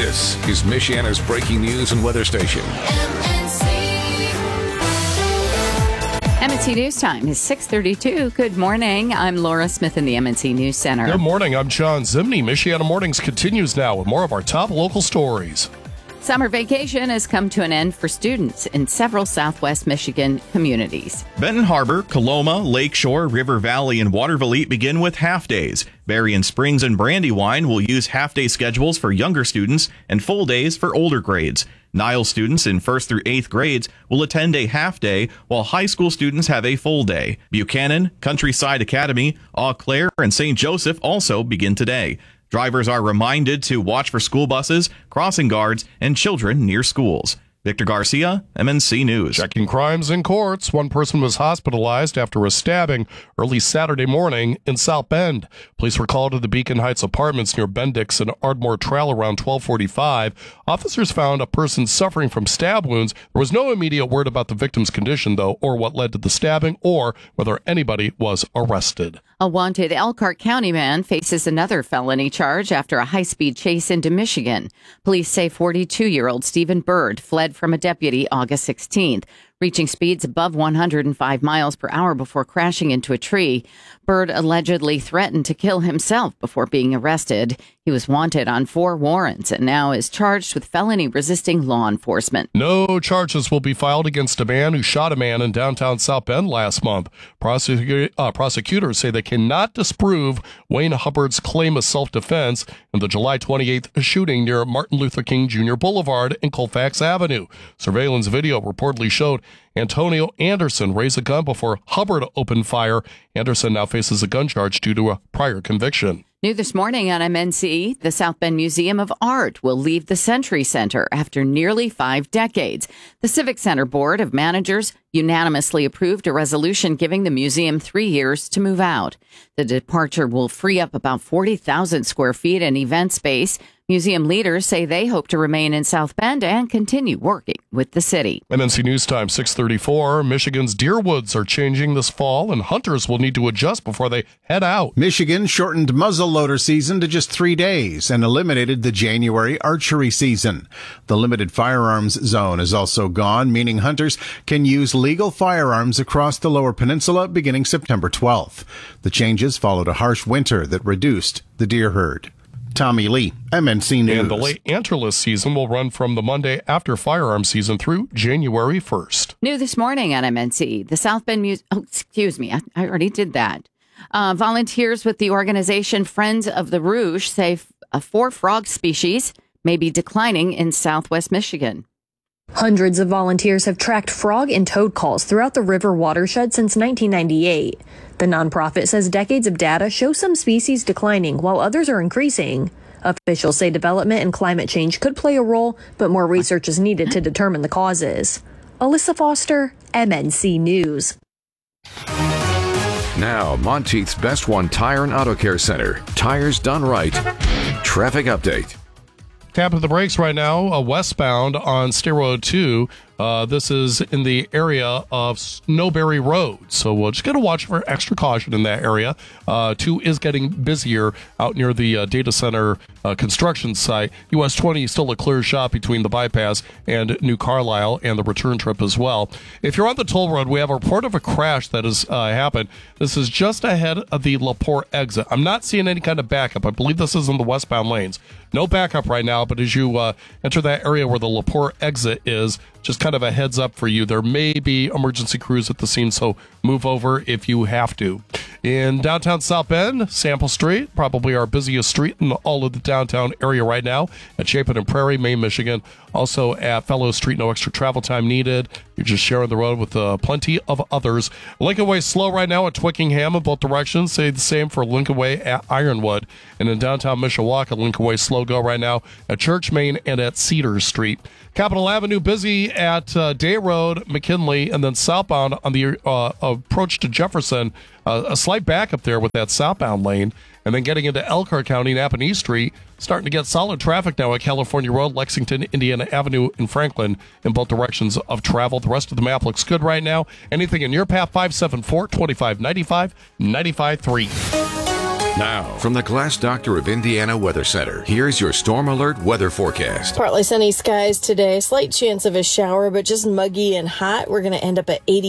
This is Michiana's breaking news and weather station. MNC News Time is 6:32. Good morning. I'm Laura Smith in the MNC News Center. Good morning. I'm John Zimney. Michiana Mornings continues now with more of our top local stories. Summer vacation has come to an end for students in several Southwest Michigan communities. Benton Harbor, Coloma, Lakeshore, River Valley, and Waterville begin with half-days. Berrien Springs and Brandywine will use half-day schedules for younger students and full days for older grades. Niles students in 1st through 8th grades will attend a half-day, while high school students have a full day. Buchanan, Countryside Academy, Eau Claire, and St. Joseph also begin today. Drivers are reminded to watch for school buses, crossing guards, and children near schools. Victor Garcia, MNC News. Checking crimes in courts. One person was hospitalized after a stabbing early Saturday morning in South Bend. Police were called to the Beacon Heights apartments near Bendix and Ardmore Trail around 12:45. Officers found a person suffering from stab wounds. There was no immediate word about the victim's condition, though, or what led to the stabbing, or whether anybody was arrested. A wanted Elkhart County man faces another felony charge after a high-speed chase into Michigan. Police say 42-year-old Stephen Bird fled from a deputy August 16th, reaching speeds above 105 miles per hour before crashing into a tree. Bird allegedly threatened to kill himself before being arrested. He was wanted on 4 warrants and now is charged with felony resisting law enforcement. No charges will be filed against a man who shot a man in downtown South Bend last month. Prosecutors say they cannot disprove Wayne Hubbard's claim of self-defense in the July 28th shooting near Martin Luther King Jr. Boulevard and Colfax Avenue. Surveillance video reportedly showed Antonio Anderson raise a gun before Hubbard opened fire. Anderson now faces a gun charge due to a prior conviction. New this morning on MNC, the South Bend Museum of Art will leave the Century Center after nearly 5 decades. The Civic Center Board of Managers unanimously approved a resolution giving the museum 3 years to move out. The departure will free up about 40,000 square feet in event space. Museum leaders say they hope to remain in South Bend and continue working with the city. MNC News Time 6:34. Michigan's deer woods are changing this fall, and hunters will need to adjust before they head out. Michigan shortened muzzleloader season to just 3 days and eliminated the January archery season. The limited firearms zone is also gone, meaning hunters can use legal firearms across the Lower Peninsula beginning September 12th. The changes followed a harsh winter that reduced the deer herd. Tommy Lee, MNC News. And the late antlerless season will run from the Monday after firearm season through January 1st. New this morning on MNC, the South Bend Museum... Oh, excuse me, I already did that. Volunteers with the organization Friends of the Rouge say 4 frog species may be declining in Southwest Michigan. Hundreds of volunteers have tracked frog and toad calls throughout the river watershed since 1998. The nonprofit says decades of data show some species declining while others are increasing. Officials say development and climate change could play a role, but more research is needed to determine the causes. Alyssa Foster, MNC News. Now, Monteith's Best One Tire and Auto Care Center. Tires done right. Traffic update. Tapping the brakes right now, westbound on State Road 2. This is in the area of Snowberry Road. So we'll just got to watch for extra caution in that area. 2 is getting busier out near the data center construction site. US 20 is still a clear shot between the bypass and New Carlisle and the return trip as well. If you're on the toll road, we have a report of a crash that has happened. This is just ahead of the LaPorte exit. I'm not seeing any kind of backup. I believe this is in the westbound lanes. No backup right now, but as you enter that area where the LaPorte exit is, just kind of a heads up for you. There may be emergency crews at the scene, so move over if you have to. In downtown South Bend, Sample Street, probably our busiest street in all of the downtown area right now. At Chapin and Prairie, Main, Michigan. Also at Fellows Street, no extra travel time needed. You're just sharing the road with plenty of others. Lincoln Way slow right now at Twickenham in both directions. Say the same for Lincoln Way at Ironwood. And in downtown Mishawaka, Lincoln Way slow go right now at Church, Main, and at Cedar Street. Capitol Avenue busy at Day Road, McKinley, and then southbound on the approach to Jefferson. A slight backup there with that southbound lane. And then getting into Elkhart County, Napanee Street, starting to get solid traffic now at California Road, Lexington, Indiana Avenue, and Franklin in both directions of travel. The rest of the map looks good right now. Anything in your path, 574-2595, 95.3. Now, from the Glass Doctor of Indiana Weather Center, here's your Storm Alert weather forecast. Partly sunny skies today. Slight chance of a shower, but just muggy and hot. We're going to end up at 80.